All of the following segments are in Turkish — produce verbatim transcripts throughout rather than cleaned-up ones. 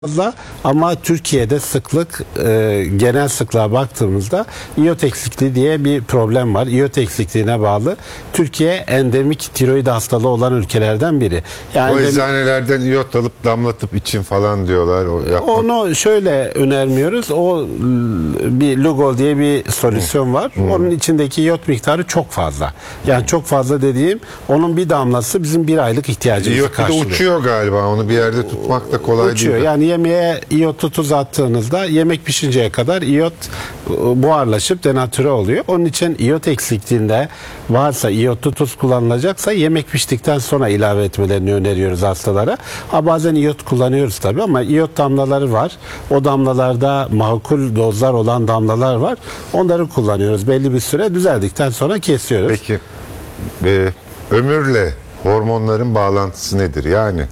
fazla ama Türkiye'de sıklık e, genel sıklığa baktığımızda iyot eksikliği diye bir problem var. İyot eksikliğine bağlı Türkiye endemik tiroid hastalığı olan ülkelerden biri. Yani o eczanelerden iyot alıp damlatıp için falan diyorlar. O onu şöyle önermiyoruz. O bir Lugol diye bir solüsyon var. Hmm. Onun içindeki iyot miktarı çok fazla. Yani çok fazla dediğim onun bir damlası bizim bir aylık ihtiyacımızı iyot karşılıyor. İyot uçuyor galiba. Onu bir yerde tutmak da kolay uçuyor. değil. Yani yemeğe iyotu tuz attığınızda yemek pişinceye kadar iyot buharlaşıp denatüre oluyor. Onun için iyot eksikliğinde varsa iyotlu tuz kullanılacaksa yemek piştikten sonra ilave etmelerini öneriyoruz hastalara. Ha, bazen iyot kullanıyoruz tabii ama iyot damlaları var. O damlalarda makul dozlar olan damlalar var. Onları kullanıyoruz. Belli bir süre düzeldikten sonra kesiyoruz. Peki e, ömürle hormonların bağlantısı nedir? Yani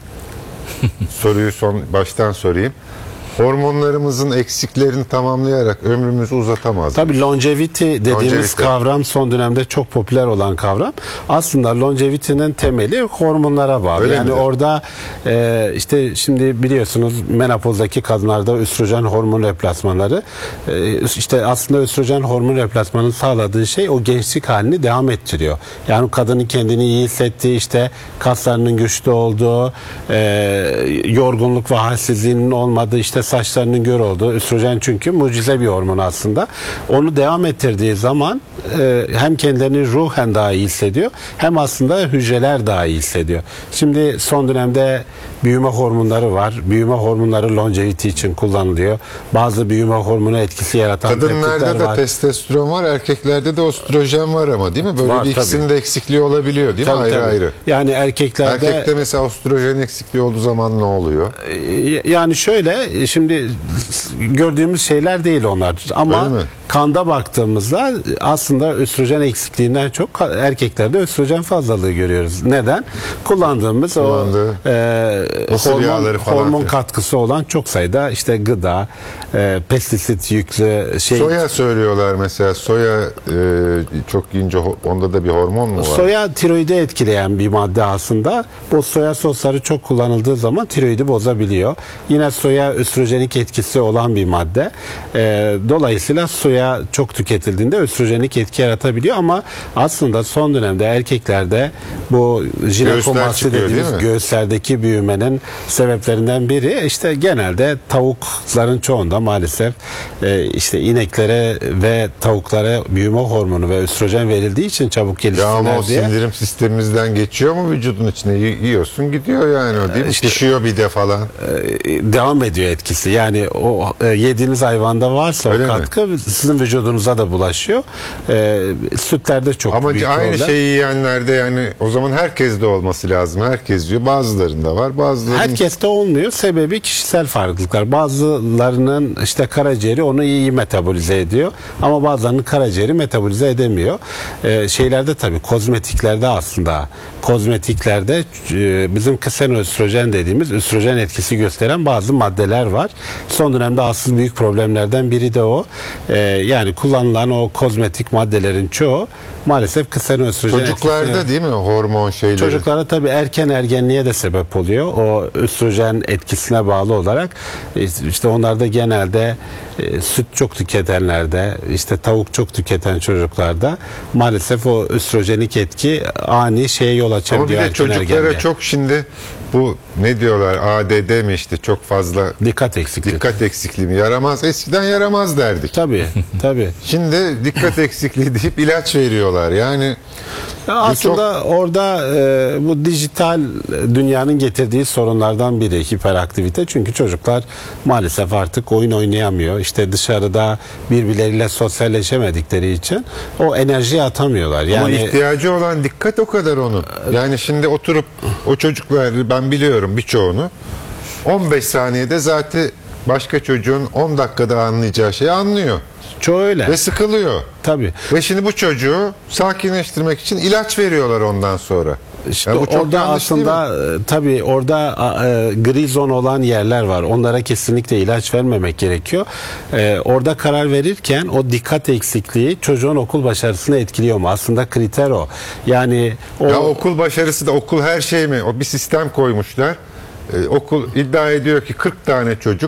soruyu son baştan sorayım. Hormonlarımızın eksiklerini tamamlayarak ömrümüzü uzatamaz. Tabii longevity dediğimiz Longevity. kavram son dönemde çok popüler olan kavram. Aslında longevity'nin temeli hormonlara bağlı. Öyle yani midir? orada e, işte şimdi biliyorsunuz menopozdaki kadınlarda östrojen hormon replasmanları e, işte aslında östrojen hormon replasmanının sağladığı şey o gençlik halini devam ettiriyor. Yani kadının kendini iyi hissettiği, işte kaslarının güçlü olduğu, e, yorgunluk ve halsizliğinin olmadığı, işte saçlarının gör olduğu, östrojen çünkü mucize bir hormon aslında. Onu devam ettirdiği zaman e, hem kendilerini ruhen daha iyi hissediyor hem aslında hücreler daha iyi hissediyor. Şimdi son dönemde büyüme hormonları var. Büyüme hormonları longevity için kullanılıyor. Bazı büyüme hormonu etkisi yaratan kadınlarda da var. testosteron var, erkeklerde de östrojen var ama değil mi? Böyle var, bir ikisinin tabii. de eksikliği olabiliyor değil mi? Tabii, Ayrı tabii. ayrı. Yani erkeklerde Erkekte mesela östrojen eksikliği olduğu zaman ne oluyor? Yani şöyle, şimdi gördüğümüz şeyler değil onlar ama kanda baktığımızda aslında östrojen eksikliğinden çok erkeklerde östrojen fazlalığı görüyoruz. Neden? Kullandığımız Kullandığı, o e, hormon, hormon katkısı olan çok sayıda işte gıda, e, pestisit yüklü şey. Soya söylüyorlar mesela. Soya e, çok yiyince onda da bir hormon mu var? Soya tiroidi etkileyen bir madde aslında. Bu soya sosları çok kullanıldığı zaman tiroidi bozabiliyor. Yine soya östrojenik etkisi olan bir madde. E, dolayısıyla soya çok tüketildiğinde östrojenik etki yaratabiliyor ama aslında son dönemde erkeklerde bu jinekomasti dediğimiz göğüslerdeki büyümenin sebeplerinden biri işte genelde tavukların çoğunda maalesef e, işte ineklere ve tavuklara büyüme hormonu ve östrojen verildiği için çabuk gelişsinler ya ama o diye. sindirim sistemimizden geçiyor mu vücudun içine? Yiyorsun gidiyor yani o değil mi? İşte, pişiyor bir de falan. E, devam ediyor etkisi. Yani o e, yediğiniz hayvanda varsa öyle o katkı mi? Sizin vücudunuza da bulaşıyor. E, sütlerde çok ama büyük aynı problem. şeyi yiyenlerde yani o zaman herkeste olması lazım. Herkes diyor. Bazılarında var. Bazılarının... Herkeste olmuyor. Sebebi kişisel farklılıklar. Bazılarının işte karaciğeri onu iyi metabolize ediyor. Ama bazılarının karaciğeri metabolize edemiyor. E, şeylerde tabii kozmetiklerde aslında kozmetiklerde e, bizim ksenoöstrojen dediğimiz östrojen etkisi gösteren bazı maddeler var. Son dönemde asıl büyük problemlerden biri de o. E, yani kullanılan o kozmetik maddelerin çoğu maalesef ksenoöstrojen çocuklarda etkisine, değil mi hormon şeyleri? Çocuklara tabii erken ergenliğe de sebep oluyor. O östrojen etkisine bağlı olarak işte onlarda genelde e, süt çok tüketenlerde, işte tavuk çok tüketen çocuklarda maalesef o östrojenik etki ani şeye yol açabiliyor. Ama bir de çocuklara ergenliğe. Çok şimdi bu ne diyorlar A D D mi işte çok fazla dikkat eksikliği. Dikkat eksikliği mi? Yaramaz. Eskiden yaramaz derdik. Tabii, tabii. Şimdi dikkat eksikliği deyip ilaç veriyorlar. Yani ya aslında çok... orada e, bu dijital dünyanın getirdiği sorunlardan biri hiperaktivite. Çünkü çocuklar maalesef artık oyun oynayamıyor. İşte dışarıda birbirleriyle sosyalleşemedikleri için o enerjiyi atamıyorlar. Yani ama ihtiyacı olan dikkat o kadar onun. Yani şimdi oturup o çocuklar ben biliyorum birçoğunu on beş saniyede zaten başka çocuğun on dakikada anlayacağı şeyi anlıyor. Çoğu öyle. Ve sıkılıyor. Tabii. Ve şimdi bu çocuğu sakinleştirmek için ilaç veriyorlar ondan sonra. İşte yani orada aslında tabii orada e, gri zon olan yerler var. Onlara kesinlikle ilaç vermemek gerekiyor. E, orada karar verirken o dikkat eksikliği çocuğun okul başarısını etkiliyor mu? Aslında kriter o. Yani o... Ya okul başarısı da okul her şey mi? O bir sistem koymuşlar. Ee, okul iddia ediyor ki kırk tane çocuk